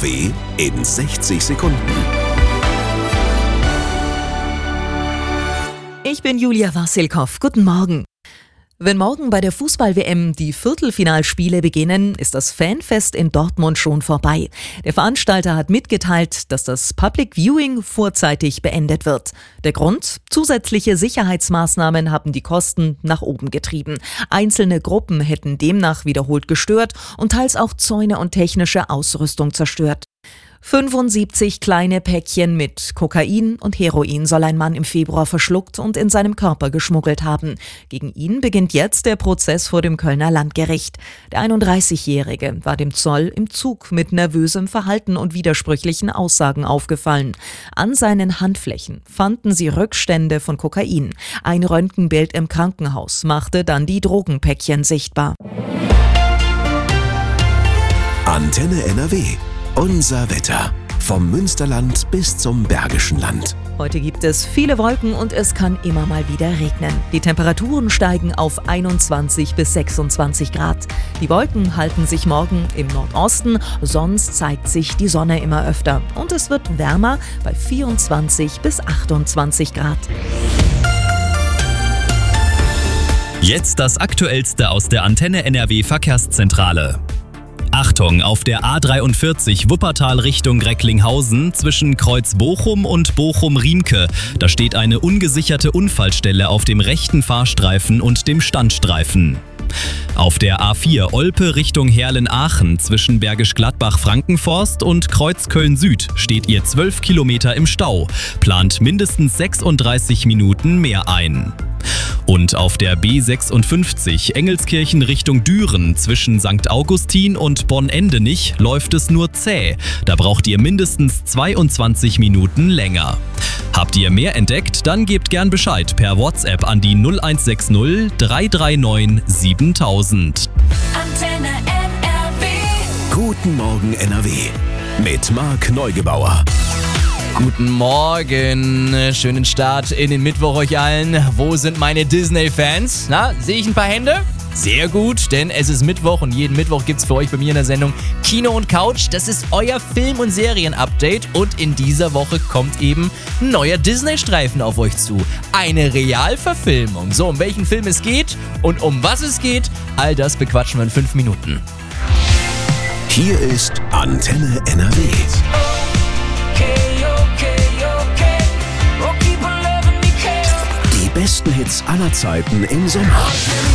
NRW in 60 Sekunden. Ich bin Julia Wassilkow. Guten Morgen. Wenn morgen bei der Fußball-WM die Viertelfinalspiele beginnen, ist das Fanfest in Dortmund schon vorbei. Der Veranstalter hat mitgeteilt, dass das Public Viewing vorzeitig beendet wird. Der Grund? Zusätzliche Sicherheitsmaßnahmen haben die Kosten nach oben getrieben. Einzelne Gruppen hätten demnach wiederholt gestört und teils auch Zäune und technische Ausrüstung zerstört. 75 kleine Päckchen mit Kokain und Heroin soll ein Mann im Februar verschluckt und in seinem Körper geschmuggelt haben. Gegen ihn beginnt jetzt der Prozess vor dem Kölner Landgericht. Der 31-Jährige war dem Zoll im Zug mit nervösem Verhalten und widersprüchlichen Aussagen aufgefallen. An seinen Handflächen fanden sie Rückstände von Kokain. Ein Röntgenbild im Krankenhaus machte dann die Drogenpäckchen sichtbar. Antenne NRW. Unser Wetter. Vom Münsterland bis zum Bergischen Land. Heute gibt es viele Wolken und es kann immer mal wieder regnen. Die Temperaturen steigen auf 21 bis 26 Grad. Die Wolken halten sich morgen im Nordosten, sonst zeigt sich die Sonne immer öfter. Und es wird wärmer bei 24 bis 28 Grad. Jetzt das Aktuellste aus der Antenne NRW Verkehrszentrale. Achtung, auf der A43 Wuppertal Richtung Recklinghausen zwischen Kreuz Bochum und Bochum-Riemke. Da steht eine ungesicherte Unfallstelle auf dem rechten Fahrstreifen und dem Standstreifen. Auf der A4 Olpe Richtung Herlen-Aachen zwischen Bergisch Gladbach-Frankenforst und Kreuz Köln-Süd steht ihr 12 Kilometer im Stau. Plant mindestens 36 Minuten mehr ein. Und auf der B56 Engelskirchen Richtung Düren zwischen St. Augustin und Bonn-Endenich läuft es nur zäh. Da braucht ihr mindestens 22 Minuten länger. Habt ihr mehr entdeckt? Dann gebt gern Bescheid per WhatsApp an die 0160 339 7000. Antenne NRW. Guten Morgen NRW. Mit Marc Neugebauer. Guten Morgen, schönen Start in den Mittwoch euch allen. Wo sind meine Disney-Fans? Na, sehe ich ein paar Hände? Sehr gut, denn es ist Mittwoch und jeden Mittwoch gibt's für euch bei mir in der Sendung Kino und Couch. Das ist euer Film- und Serien-Update und in dieser Woche kommt eben ein neuer Disney-Streifen auf euch zu. Eine Realverfilmung. So, um welchen Film es geht und um was es geht, all das bequatschen wir in 5 Minuten. Hier ist Antenne NRW. Die besten Hits aller Zeiten im Sommer.